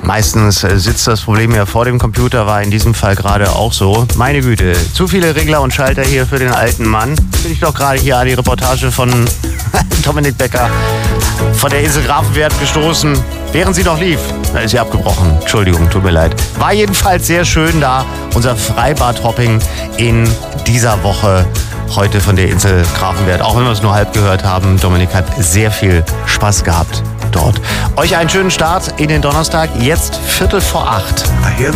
Meistens sitzt das Problem ja vor dem Computer, war in diesem Fall gerade auch so. Meine Güte, zu viele Regler und Schalter hier für den alten Mann. Bin ich doch gerade hier an die Reportage von Dominik Becker von der Insel Grafenwert gestoßen, während sie noch lief. Da ist sie abgebrochen. Entschuldigung, tut mir leid. War jedenfalls sehr schön da. Unser Freibad-Hopping in dieser Woche. Heute von der Insel Grafenwert. Auch wenn wir es nur halb gehört haben, Dominik hat sehr viel Spaß gehabt dort. Euch einen schönen Start in den Donnerstag. Jetzt 7:45.